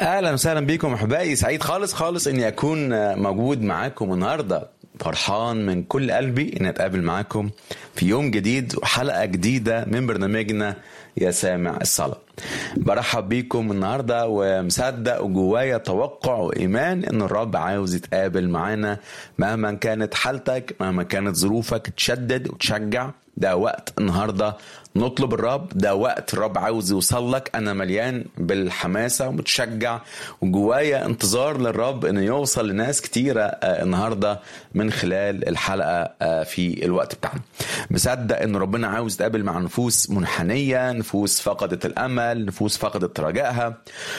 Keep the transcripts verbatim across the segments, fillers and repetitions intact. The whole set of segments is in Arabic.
اهلا وسهلا بيكم احبائي، سعيد خالص خالص اني اكون موجود معاكم النهارده. فرحان من كل قلبي اني اتقابل معاكم في يوم جديد وحلقه جديده من برنامجنا يا سامع الصلاه. برحب بيكم النهارده ومصدق وجوايا توقع وايمان ان الرب عاوز يتقابل معانا مهما كانت حالتك، مهما كانت ظروفك. تشدد وتشجع، ده وقت النهارده نطلب الرب، ده وقت الرب عاوز يوصل لك. انا مليان بالحماسه ومتشجع وجوايا انتظار للرب انه يوصل لناس كتيره النهارده من خلال الحلقه في الوقت بتاعنا. مصدق ان ربنا عاوز يتقابل مع نفوس منحنيه، نفوس فقدت الامل، نفوس فقدت رجائها،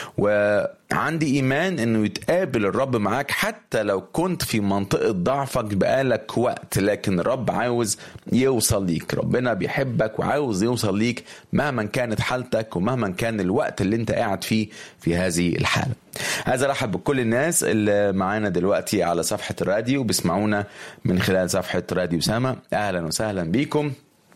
وعندي ايمان انه يتقابل الرب معاك حتى لو كنت في منطقه ضعفك بقالك وقت، لكن الرب عاوز يوصل ليك. ربنا بيحبك وعاوز يوصل ليك مهما كانت حالتك ومهما كان الوقت اللي انت قاعد فيه في هذه الحالة. عايز ارحب بكل الناس اللي معانا دلوقتي على صفحة الراديو بيسمعونا من خلال صفحة راديو سما، اهلا وسهلا بيكم.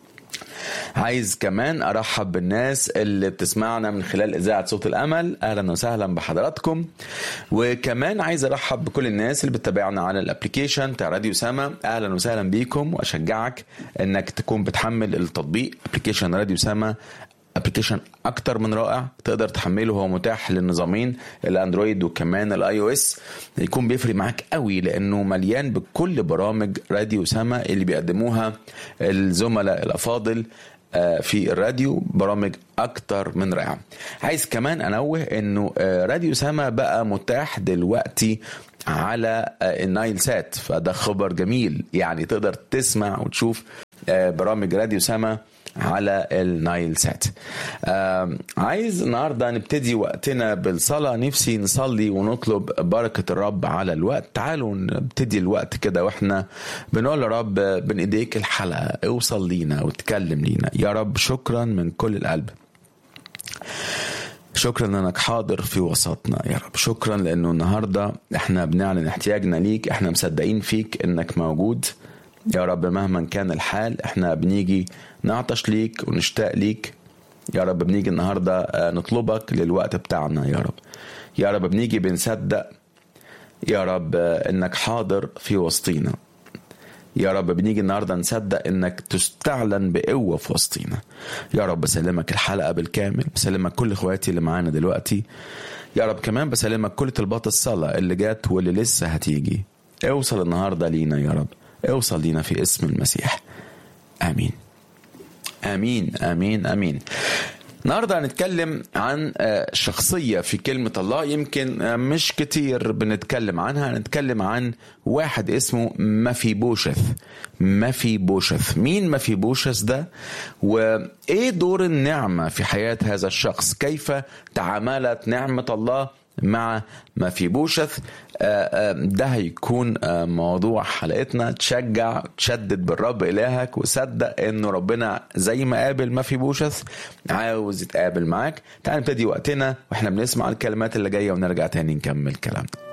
عايز كمان ارحب بالناس اللي بتسمعنا من خلال اذاعه صوت الامل، اهلا وسهلا بحضراتكم. وكمان عايز ارحب بكل الناس اللي بتتابعنا على الابليكيشن بتاع راديو سما، اهلا وسهلا بيكم. واشجعك انك تكون بتحمل التطبيق ابليكيشن راديو سما. ابليكيشن اكتر من رائع، تقدر تحمله، هو متاح للنظامين الاندرويد وكمان الاي او اس. يكون بيفرق معاك قوي لانه مليان بكل برامج راديو سما اللي بيقدموها الزملاء الافاضل في الراديو، برامج اكتر من رائعه. عايز كمان انوه انه راديو سما بقى متاح دلوقتي على النايل سات، فده خبر جميل. يعني تقدر تسمع وتشوف برامج راديو سما على النايل سات. عايز النهارده نبتدي وقتنا بالصلاه. نفسي نصلي ونطلب بركه الرب على الوقت. تعالوا نبتدي الوقت كده واحنا بنقول يا رب بين ايديك الحلقه، اوصل لينا وتكلم لينا يا رب. شكرا من كل القلب، شكرا انك حاضر في وسطنا يا رب. شكرا لانه النهارده احنا بنعلن احتياجنا ليك، احنا مصدقين فيك انك موجود يا رب. مهما كان الحال احنا بنيجي نعطش ليك ونشتاق ليك يا رب. بنيجي النهاردة نطلبك للوقت بتاعنا يا رب. يا رب بنيجي بنصدق يا رب انك حاضر في وسطينا يا رب. بنيجي النهاردة نصدق انك تستعلن بقوة في وسطينا يا رب. بسلمك الحلقة بالكامل، بسلمك كل اخواتي اللي معانا دلوقتي يا رب. كمان بسلمك كل طلبات الصلاة اللي جات واللي لسه هتيجي. اوصل النهاردة لينا يا رب، اوصل لينا في اسم المسيح، امين امين امين امين. النهارده هنتكلم عن شخصية في كلمة الله يمكن مش كتير بنتكلم عنها. هنتكلم عن واحد اسمه مفيبوشث. مفيبوشث، مين مفيبوشث ده؟ وايه دور النعمة في حياة هذا الشخص؟ كيف تعاملت نعمة الله مع مفيبوشث؟ ده هيكون موضوع حلقتنا. تشجع تشدد بالرب إلهك وصدق انه ربنا زي ما قابل مفيبوشث عاوز يتقابل معاك. تعال نبتدي وقتنا واحنا بنسمع الكلمات اللي جاية ونرجع تاني نكمل كلامنا.